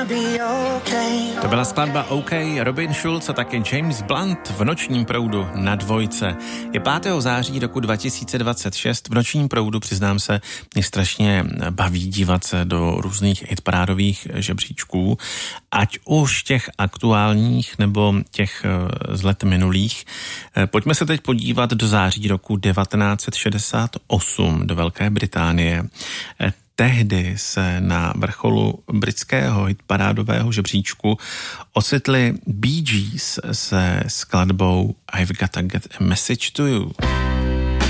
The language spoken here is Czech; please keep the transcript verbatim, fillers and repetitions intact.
To byla skladba OK, Robin Schulz a taky James Blunt v Nočním proudu na dvojce. Je pátého září roku dva tisíce dvacet šest. V Nočním proudu, přiznám se, mě strašně baví dívat se do různých hitparádových žebříčků, ať už těch aktuálních nebo těch z let minulých. Pojďme se teď podívat do září roku devatenáct set šedesát osm do Velké Británie. Tehdy se na vrcholu britského hitparádového žebříčku ocitli Bee Gees se skladbou I've Gotta Get a Message to You.